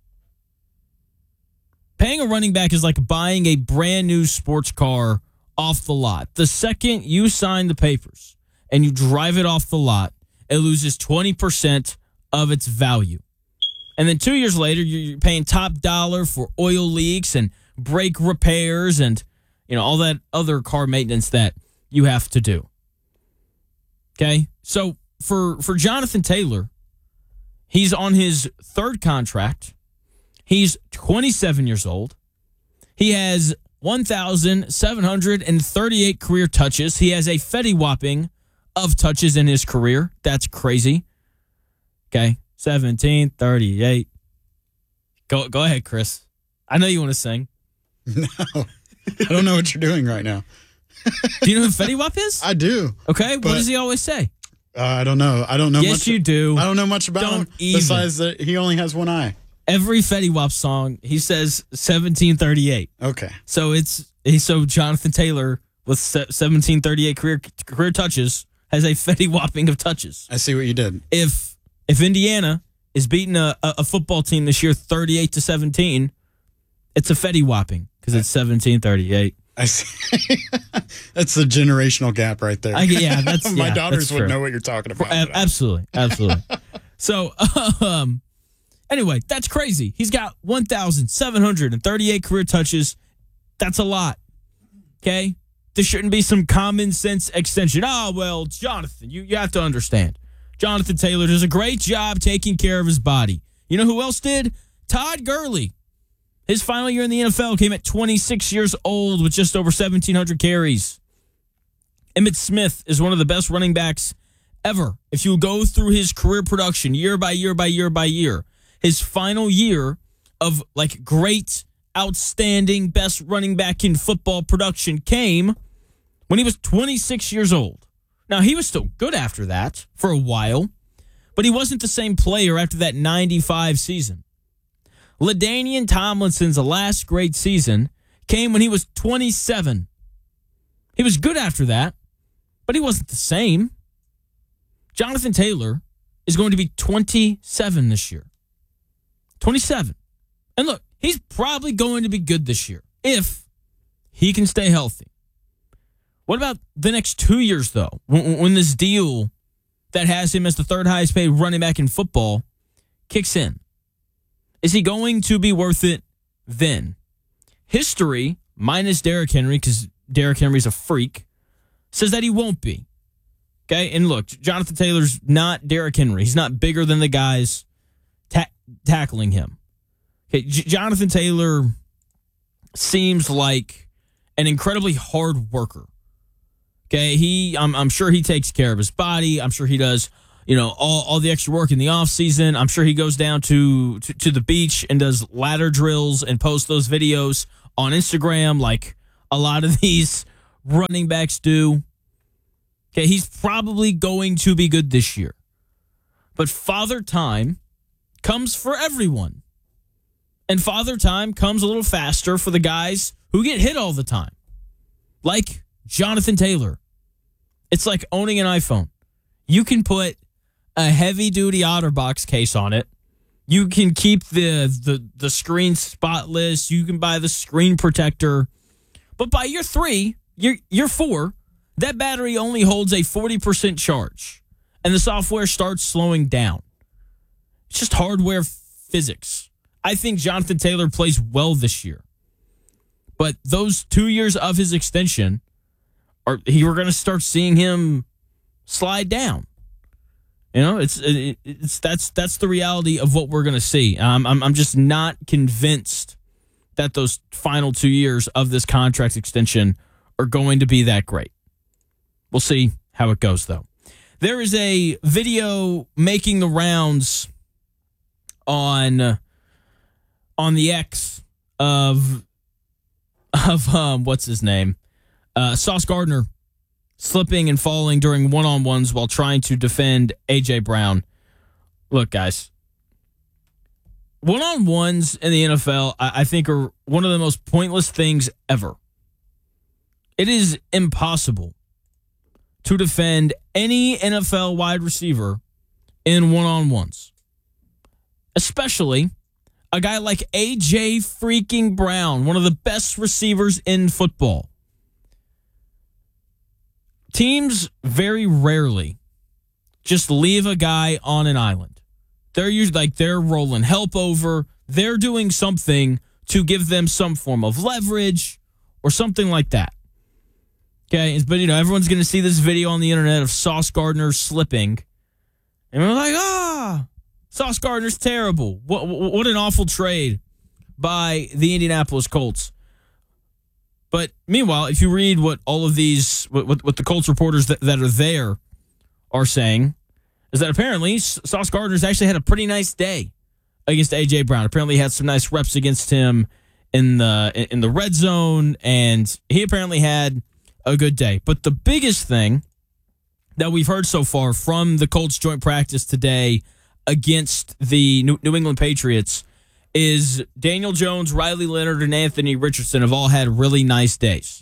Paying a running back is like buying a brand new sports car off the lot. The second you sign the papers and you drive it off the lot, it loses twenty percent of its value. And then two years later, you're paying top dollar for oil leaks and brake repairs and, you know, all that other car maintenance that you have to do. Okay? So for for Jonathan Taylor, he's on his third contract. He's twenty-seven years old. He has one thousand seven hundred thirty-eight career touches. He has a Fetty Whopping of touches in his career. That's crazy. Okay, seventeen thirty-eight. Go go ahead, Chris. I know you want to sing. No, I don't know what you're doing right now. Do you know who Fetty Wap is? I do. Okay, what does he always say? Uh, I don't know. I don't know yes, much. Yes, you do. I don't know much about don't him even. besides that he only has one eye. Every Fetty Wap song, he says seventeen thirty-eight. Okay. So it's he, so Jonathan Taylor with seventeen thirty-eight career career touches has a Fetty Whopping of touches. I see what you did. If if Indiana is beating a, a, a football team this year thirty-eight to seventeen, it's a Fetty Whopping because it's seventeen thirty-eight. I see. That's the generational gap right there. I, yeah, that's my yeah, daughters that's would true. know what you're talking about. A- absolutely, absolutely. So, um, anyway, that's crazy. He's got one thousand seven hundred thirty-eight career touches. That's a lot. Okay, there shouldn't be some common sense extension. Oh well, Jonathan, you you have to understand. Jonathan Taylor does a great job taking care of his body. You know who else did? Todd Gurley. His final year in the N F L came at twenty-six years old with just over seventeen hundred carries. Emmitt Smith is one of the best running backs ever. If you go through his career production year by year by year by year, his final year of like great, outstanding, best running back in football production came when he was twenty-six years old. Now, he was still good after that for a while, but he wasn't the same player after that ninety-five season. LaDainian Tomlinson's last great season came when he was twenty-seven. He was good after that, but he wasn't the same. Jonathan Taylor is going to be twenty-seven this year. twenty-seven. And look, he's probably going to be good this year if he can stay healthy. What about the next two years, though, when, when this deal that has him as the third highest paid running back in football kicks in? Is he going to be worth it then? History, minus Derrick Henry, because Derrick Henry's a freak, says that he won't be. Okay, and look, Jonathan Taylor's not Derrick Henry. He's not bigger than the guys. Ta- tackling him. Okay, J- Jonathan Taylor seems like an incredibly hard worker. Okay, he I'm, I'm sure he takes care of his body. I'm sure he does, you know, all, all the extra work in the off season. I'm sure he goes down to, to, to the beach and does ladder drills and posts those videos on Instagram like a lot of these running backs do. Okay, he's probably going to be good this year. But Father Time comes for everyone. And Father Time comes a little faster for the guys who get hit all the time. Like Jonathan Taylor. It's like owning an iPhone. You can put a heavy-duty OtterBox case on it. You can keep the, the, the screen spotless. You can buy the screen protector. But by year three, year, year four, that battery only holds a forty percent charge. And the software starts slowing down. It's just hardware physics. I think Jonathan Taylor plays well this year. But those two years of his extension, are you were going to start seeing him slide down. You know, it's it, it's that's that's the reality of what we're going to see. Um, I'm I'm just not convinced that those final two years of this contract extension are going to be that great. We'll see how it goes, though. There is a video making the rounds on on the X of of um what's his name, uh, Sauce Gardner slipping and falling during one-on-ones while trying to defend A J Brown. Look, guys, one-on-ones in the N F L, I, I think, are one of the most pointless things ever. It is impossible to defend any N F L wide receiver in one-on-ones, especially a guy like A J freaking Brown, one of the best receivers in football. Teams very rarely just leave a guy on an island. They're usually like they're rolling help over. They're doing something to give them some form of leverage or something like that. Okay, but you know everyone's going to see this video on the internet of Sauce Gardner slipping, and we're like, ah, Sauce Gardner's terrible. What what an awful trade by the Indianapolis Colts. But meanwhile, if you read what all of these, what, what the Colts reporters that, that are there are saying, is that apparently Sauce Gardner's actually had a pretty nice day against A J Brown. Apparently he had some nice reps against him in the in the red zone, and he apparently had a good day. But the biggest thing that we've heard so far from the Colts joint practice today against the New, New England Patriots is Daniel Jones, Riley Leonard, and Anthony Richardson have all had really nice days.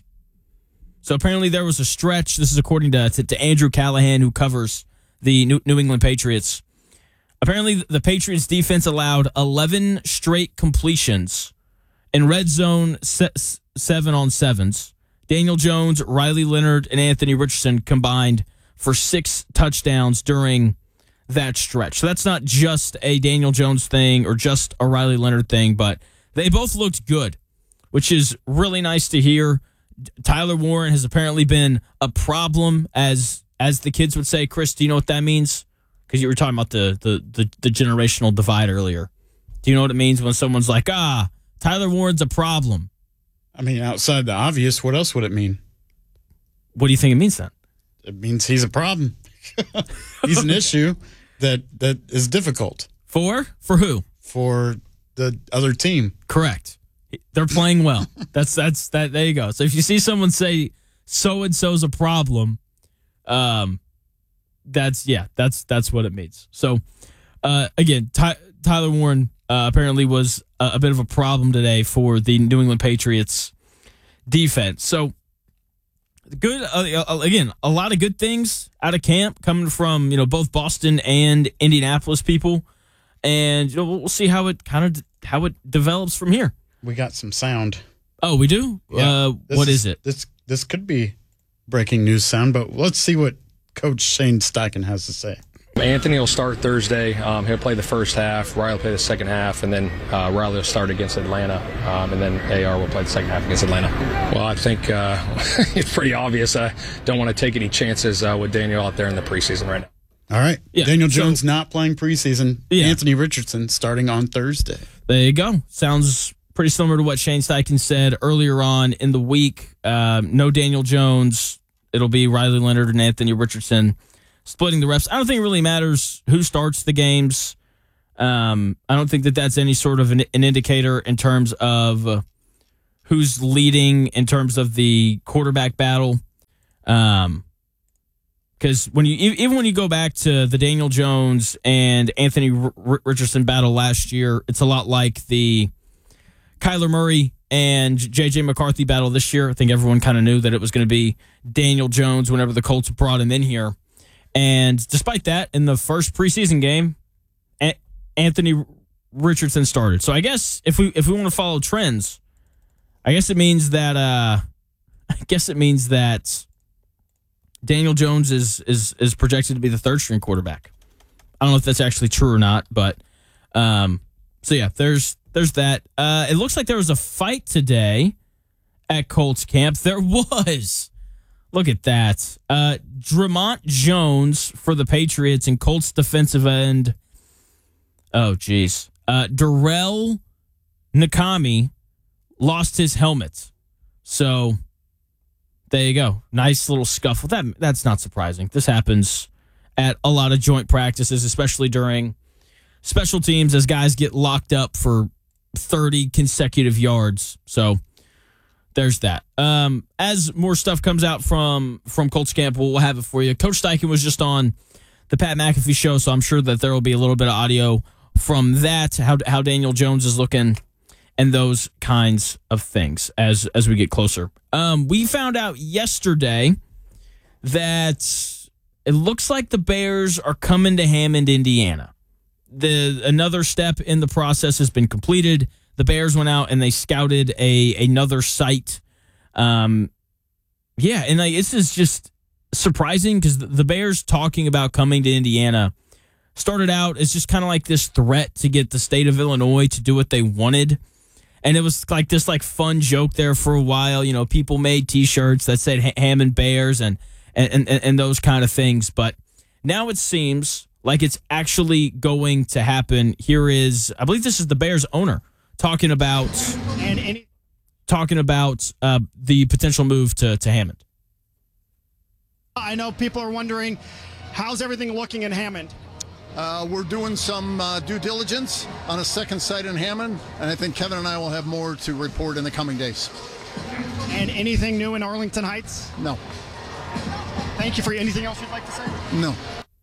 So apparently there was a stretch. This is according to, to, to Andrew Callahan, who covers the New, New England Patriots. Apparently the Patriots defense allowed eleven straight completions in red zone se- seven on sevens. Daniel Jones, Riley Leonard, and Anthony Richardson combined for six touchdowns during that stretch. So that's not just a Daniel Jones thing or just a Riley Leonard thing, but they both looked good, which is really nice to hear. Tyler Warren has apparently been a problem, as as the kids would say. Chris, do you know what that means? Because you were talking about the, the, the, the generational divide earlier. Do you know what it means when someone's like, ah, Tyler Warren's a problem? I mean, outside the obvious, what else would it mean? What do you think it means then? It means he's a problem. He's an issue that that is difficult. For? For who? For the other team. Correct. They're playing well. That's that's that. There you go. So if you see someone say so and so's a problem, um, that's yeah, that's that's what it means. So, uh, again, Ty, Tyler Warren uh, apparently was a, a bit of a problem today for the New England Patriots defense. So. Good uh, again, a lot of good things out of camp coming from you know both Boston and Indianapolis people, and you know, we'll see how it kind of how it develops from here. We got some sound. Oh, we do. Yeah. Uh, what is, is it? This this could be breaking news sound, but let's see what Coach Shane Steichen has to say. Anthony will start Thursday. Um, he'll play the first half. Riley will play the second half, and then uh, Riley will start against Atlanta, um, and then A R will play the second half against Atlanta. Well, I think uh, it's pretty obvious. I don't want to take any chances uh, with Daniel out there in the preseason right now. All right. Yeah, Daniel so- Jones not playing preseason. Yeah. Anthony Richardson starting on Thursday. There you go. Sounds pretty similar to what Shane Steichen said earlier on in the week. Um, no Daniel Jones. It'll be Riley Leonard and Anthony Richardson splitting the reps. I don't think it really matters who starts the games. Um, I don't think that that's any sort of an, an indicator in terms of uh, who's leading in terms of the quarterback battle. Um, because when you even when you go back to the Daniel Jones and Anthony R- Richardson battle last year, it's a lot like the Kyler Murray and J J McCarthy battle this year. I think everyone kind of knew that it was going to be Daniel Jones whenever the Colts brought him in here. And despite that, in the first preseason game, A- Anthony Richardson started. So I guess if we if we want to follow trends, I guess it means that uh, I guess it means that Daniel Jones is is is projected to be the third string quarterback. I don't know if that's actually true or not, but um, so yeah, there's there's that. Uh, it looks like there was a fight today at Colts camp. There was. Look at that. Uh, Dramont Jones for the Patriots and Colts defensive end. Oh, geez. Uh, Darrell Nakami lost his helmet. So there you go. Nice little scuffle. That That's not surprising. This happens at a lot of joint practices, especially during special teams as guys get locked up for thirty consecutive yards. So there's that. Um, as more stuff comes out from from Colts camp, we'll have it for you. Coach Steichen was just on the Pat McAfee show, so I'm sure that there will be a little bit of audio from that, how how Daniel Jones is looking, and those kinds of things as as we get closer. Um, we found out yesterday that it looks like the Bears are coming to Hammond, Indiana. The another step in the process has been completed. The Bears went out and they scouted a another site. Um, yeah, and like, this is just surprising because the Bears talking about coming to Indiana started out as just kind of like this threat to get the state of Illinois to do what they wanted. And it was like this like fun joke there for a while. You know, people made T-shirts that said Hammond Bears and and, and, and those kind of things. But now it seems like it's actually going to happen. Here is, I believe this is the Bears owner talking about and any- talking about uh, the potential move to, to Hammond. I know people are wondering, how's everything looking in Hammond? Uh, we're doing some uh, due diligence on a second site in Hammond, and I think Kevin and I will have more to report in the coming days. And anything new in Arlington Heights? No. Thank you for anything else you'd like to say? No.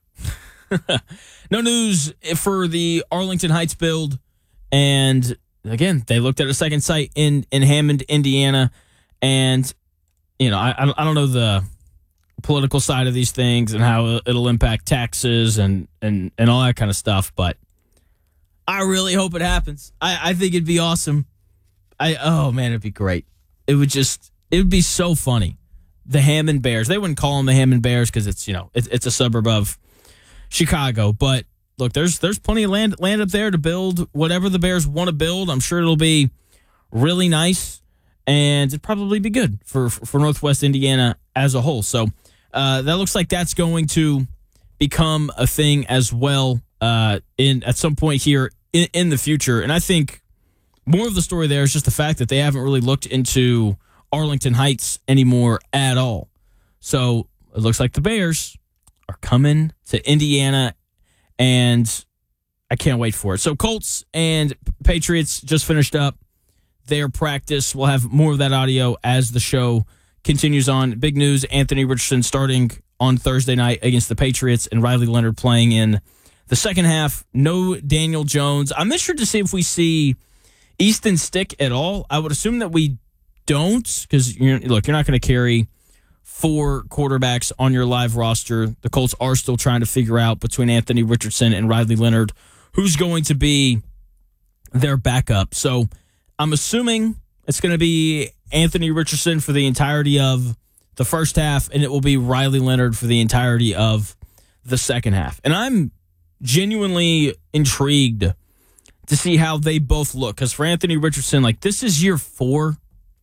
No news for the Arlington Heights build. And again, they looked at a second site in, in Hammond, Indiana. And, you know, I, I don't know the political side of these things and how it'll impact taxes and, and, and all that kind of stuff. But I really hope it happens. I, I think it'd be awesome. I Oh, man, it'd be great. It would just, it would be so funny. The Hammond Bears. They wouldn't call them the Hammond Bears because it's, you know, it's, it's a suburb of Chicago. But look, there's there's plenty of land land up there to build whatever the Bears want to build. I'm sure it'll be really nice, and it'd probably be good for for Northwest Indiana as a whole. So uh, that looks like that's going to become a thing as well uh, in at some point here in, in the future. And I think more of the story there is just the fact that they haven't really looked into Arlington Heights anymore at all. So it looks like the Bears are coming to Indiana, and I can't wait for it. So Colts and Patriots just finished up their practice. We'll have more of that audio as the show continues on. Big news, Anthony Richardson starting on Thursday night against the Patriots and Riley Leonard playing in the second half. No Daniel Jones. I'm interested to see if we see Easton Stick at all. I would assume that we don't because, look, you're not going to carry four quarterbacks on your live roster. The Colts are still trying to figure out between Anthony Richardson and Riley Leonard who's going to be their backup. So I'm assuming it's going to be Anthony Richardson for the entirety of the first half, and it will be Riley Leonard for the entirety of the second half. And I'm genuinely intrigued to see how they both look. Because for Anthony Richardson, like, this is year four.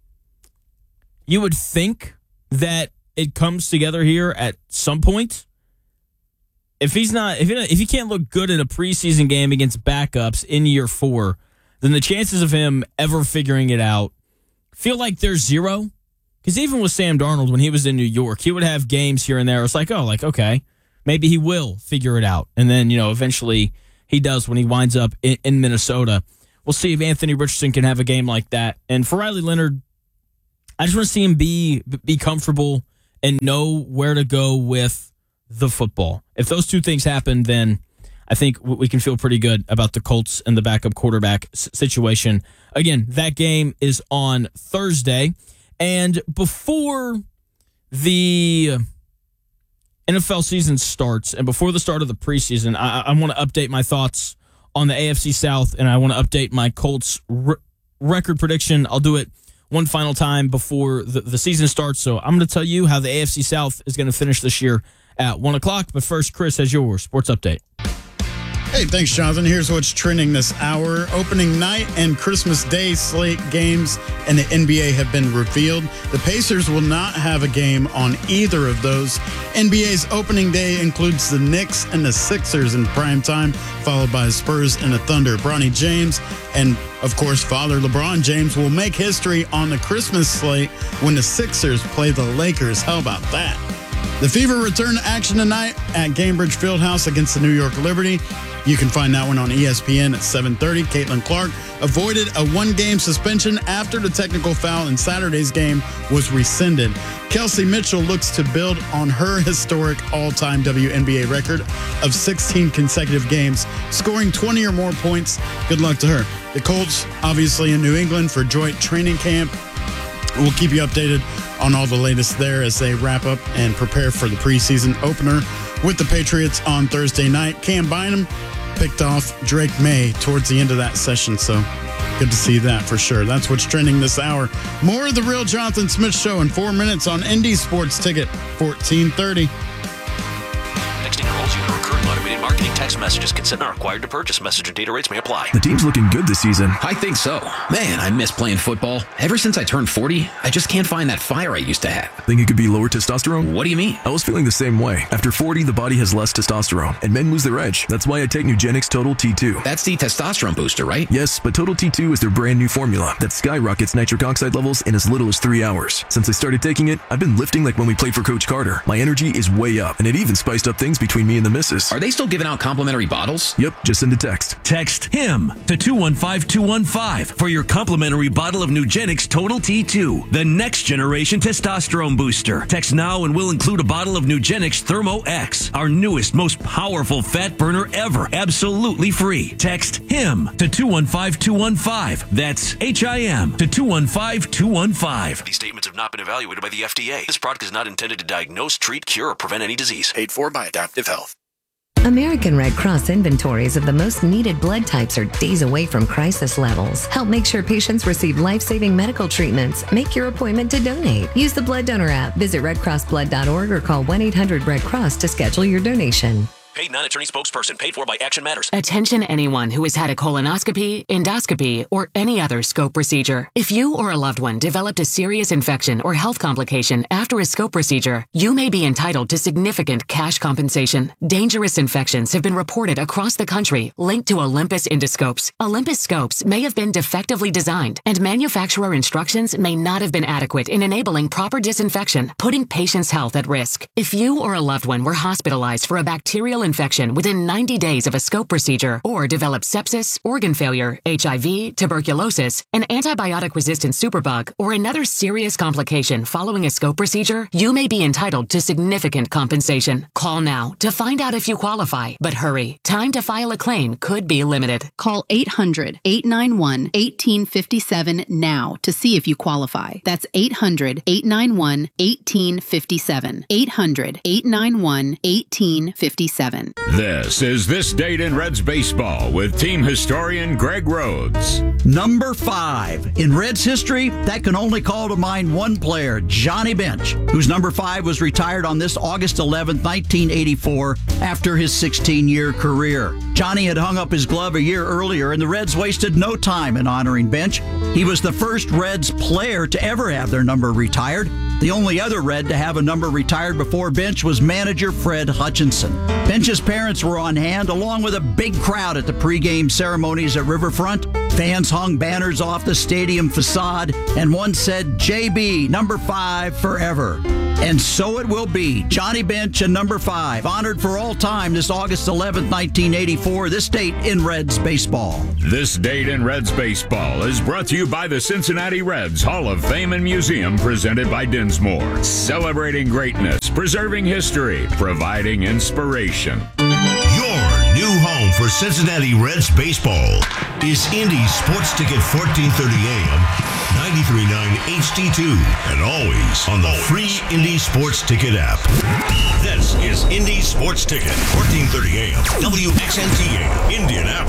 You would think that it comes together here at some point. if he's not, if he, if he can't look good in a preseason game against backups in year four, then the chances of him ever figuring it out feel like they're zero. Because even with Sam Darnold, when he was in New York, he would have games here and there. It's like, oh, like, okay, maybe he will figure it out. And then, you know, eventually he does when he winds up in, in Minnesota. We'll see if Anthony Richardson can have a game like that. And for Riley Leonard, I just want to see him be be comfortable and know where to go with the football. If those two things happen, then I think we can feel pretty good about the Colts and the backup quarterback situation. Again, that game is on Thursday. And before the N F L season starts and before the start of the preseason, I, I want to update my thoughts on the A F C South, and I want to update my Colts re- record prediction. I'll do it one final time before the, the season starts. So I'm going to tell you how the A F C South is going to finish this year at one o'clock. But first, Chris has your sports update. Hey, thanks, Jonathan. Here's what's trending this hour. Opening night and Christmas Day slate games in the N B A have been revealed. The Pacers will not have a game on either of those. N B A's opening day includes the Knicks and the Sixers in prime time, followed by the Spurs and the Thunder. Bronny James and, of course, Father LeBron James will make history on the Christmas slate when the Sixers play the Lakers. How about that? The Fever return to action tonight at Gainbridge Fieldhouse against the New York Liberty. You can find that one on E S P N at seven thirty. Caitlin Clark avoided a one-game suspension after the technical foul in Saturday's game was rescinded. Kelsey Mitchell looks to build on her historic all-time W N B A record of sixteen consecutive games, scoring twenty or more points. Good luck to her. The Colts, obviously in New England for joint training camp. We'll keep you updated on all the latest there as they wrap up and prepare for the preseason opener with the Patriots on Thursday night. Cam Bynum picked off Drake May towards the end of that session, so good to see that for sure. That's what's trending this hour. More of the Real Jonathan Smith Show in four minutes on Indy Sports Ticket fourteen thirty. Texting enrolls you in a recurring automated marketing text messages. Consent not required to purchase. Message and data rates may apply. The team's looking good this season. I think so. Man, I miss playing football. Ever since I turned forty, I just can't find that fire I used to have. Think it could be lower testosterone? What do you mean? I was feeling the same way. After forty, the body has less testosterone, and men lose their edge. That's why I take Nugenix Total T two. That's the testosterone booster, right? Yes, but Total T two is their brand new formula that skyrockets nitric oxide levels in as little as three hours. Since I started taking it, I've been lifting like when we played for Coach Carter. My energy is way up, and it even spiced up things between me and the missus. Are they still giving out complimentary bottles? Yep, just send a text. Text HIM to two one five two one five for your complimentary bottle of Nugenix Total T two, the next generation testosterone booster. Text now and we'll include a bottle of Nugenix Thermo X, our newest, most powerful fat burner ever, absolutely free. Text HIM to two one five two one five. That's H I M to two one five two one five. These statements have not been evaluated by the F D A. This product is not intended to diagnose, treat, cure, or prevent any disease. Paid for by Adaptive Health. American Red Cross inventories of the most needed blood types are days away from crisis levels. Help make sure patients receive life-saving medical treatments. Make your appointment to donate. Use the Blood Donor app. Visit red cross blood dot org or call one eight hundred red cross to schedule your donation. Paid non-attorney spokesperson. Paid for by Action Matters. Attention anyone who has had a colonoscopy, endoscopy, or any other scope procedure. If you or a loved one developed a serious infection or health complication after a scope procedure, you may be entitled to significant cash compensation. Dangerous infections have been reported across the country linked to Olympus endoscopes. Olympus scopes may have been defectively designed, and manufacturer instructions may not have been adequate in enabling proper disinfection, putting patients' health at risk. If you or a loved one were hospitalized for a bacterial infection within ninety days of a scope procedure or developed sepsis, organ failure, H I V, tuberculosis, an antibiotic-resistant superbug, or another serious complication following a scope procedure, you may be entitled to significant compensation. Call now to find out if you qualify, but hurry. Time to file a claim could be limited. Call eight hundred, eight nine one, one eight five seven now to see if you qualify. That's eight hundred, eight nine one, one eight five seven. eight hundred, eight nine one, one eight five seven. This is This Date in Reds Baseball with team historian Greg Rhodes. Number five. In Reds history, that can only call to mind one player, Johnny Bench, whose number five was retired on this August eleventh, nineteen eighty-four, after his sixteen-year career. Johnny had hung up his glove a year earlier, and the Reds wasted no time in honoring Bench. He was the first Reds player to ever have their number retired. The only other Red to have a number retired before Bench was manager Fred Hutchinson. Bench's parents were on hand, along with a big crowd at the pregame ceremonies at Riverfront. Fans hung banners off the stadium facade, and one said, J B, number five, forever. And so it will be. Johnny Bench and number five, honored for all time this August eleventh, nineteen eighty-four, this date in Reds baseball. This date in Reds baseball is brought to you by the Cincinnati Reds Hall of Fame and Museum, presented by Dinsmore. Celebrating greatness, preserving history, providing inspiration. Your new home for Cincinnati Reds baseball is Indy Sports Ticket fourteen thirty A M, ninety-three point nine H D two, and always on the free Indy Sports Ticket app. This is Indy Sports Ticket, fourteen thirty A M, W X N T A, Indianapolis.